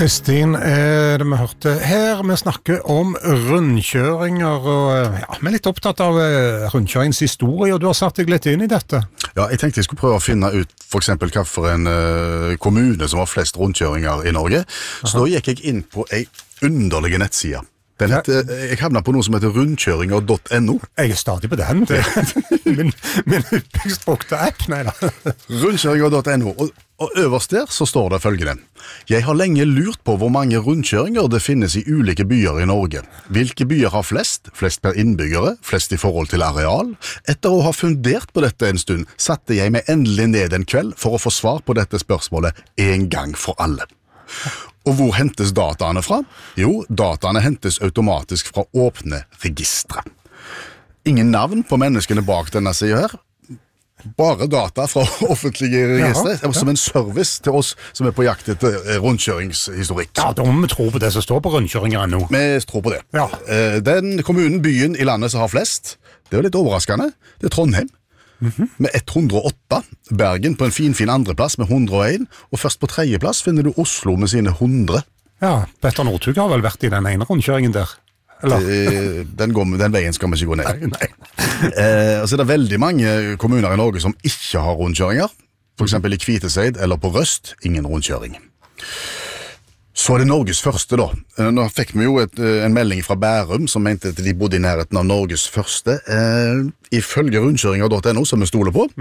Kristin, det vi hørte her, vi snakker om rundkjøringer, og ja, vi litt opptatt av rundkjørings historie, og du har satt deg litt inn i dette. Ja, jeg tenkte jeg skulle prøve å finne ut for eksempel hva for en kommune som har flest rundkjøringer i Norge. Så da gikk jeg inn på en underlig nettside. Jeg havnet på noe som heter rundkjøringer.no. Jeg stadig på den. Min hyppigst brukte app, nei da. Rundkjøringer.no, og øverst der så står det følgende. Jeg har lenge lurt på hvor mange rundkjøringer det finnes i ulike byer i Norge. Hvilke byer har flest? Flest per innbyggere? Flest i forhold til areal? Etter å ha fundert på dette en stund, satte jeg meg endelig ned en kveld for å få svar på dette spørsmålet en gang for alle. Og hvor hentes dataene fra? Jo, dataene hentes automatisk fra åpne registre. Ingen navn på menneskene bak denne siden her. Bare data fra offentlige registre. Som en service til oss som er på jakt etter rundkjøringshistorikk. Ja, da må vi tro på det som står på rundkjøringer.no. Vi tror på det. Ja. Den kommunen, byen i landet som har flest, det er jo litt overraskende, det er Trondheim. Med 108, Bergen på en fin andreplass med 101, og først på tredjeplass finner du Oslo med sine 100. Ja, Petter Northug har vel vært i den ene rundkjøringen der? Den veien skal vi ikke gå ned. Nei. Så det er veldig mange kommuner i Norge som ikke har rundkjøringer. For eksempel i Kviteseid eller på Røst, ingen rundkjøring. Så er det Norges første da. Nå fikk vi jo en melding fra Bærum som mente at de bodde i nærheten av Norges første. Ifølge rundkjøringer.no, som vi stoler på,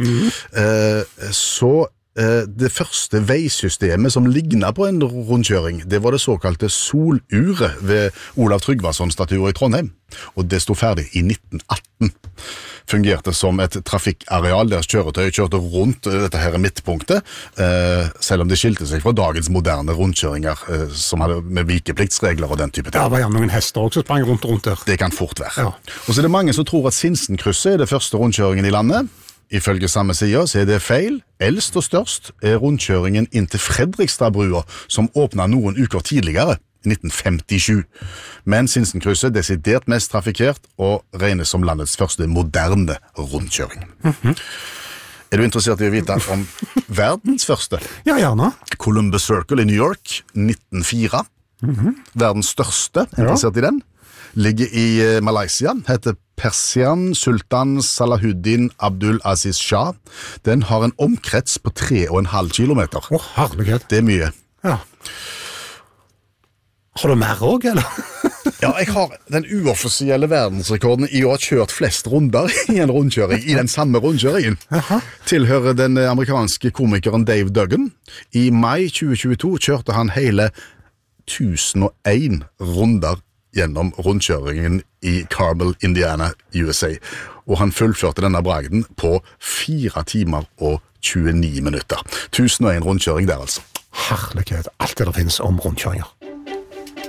så det første veisystemet som lignet på en rundkjøring, det var det såkalte Soluret ved Olav Tryggvason-statuer i Trondheim. Og det stod ferdig i 1918. Fungerte som et trafikkareal der kjøretøy kjørte rundt dette her midtpunktet, selv om det skilte seg fra dagens moderne rundkjøringer som hadde med vikepliktsregler og den type ting. Ja, det var gjerne noen hester også som sprang rundt der. Det kan fort være. Ja. Og så er det mange som tror at Sinsenkrysset er det første rundkjøringen i landet. Ifølge samme side så er det feil. Eldst og størst er rundkjøringen inn til Fredrikstadbrua, som åpnet noen uker tidligere, i 1957. Men Sinsenkrysset er desidert mest trafikkert og regnes som landets første moderne rundkjøring. Er du interessert i å vite om verdens første? Ja, gjerne. Columbus Circle i New York, 1904. Verdens største, interessert i den? Ligger i Malaysia, heter Persian Sultan Salahuddin Abdul Aziz Shah. Den har en omkrets på 3,5 kilometer. Herlighet. Det er mye. Ja. Har du mer også, eller? Ja, jeg har den uoffisielle verdensrekorden i å ha kjørt flest runder i en rundkjøring, i den samme rundkjøringen. Tilhører den amerikanske komikeren Dave Duggan. I mai 2022 kjørte han hele 1001 runder gjennom rundkjøringen i Carmel, Indiana, USA. Og han fullførte denne bragden på 4 timer og 29 minutter. 1001 rundkjøring der altså. Herlighet, alt det der finnes om rundkjøringer.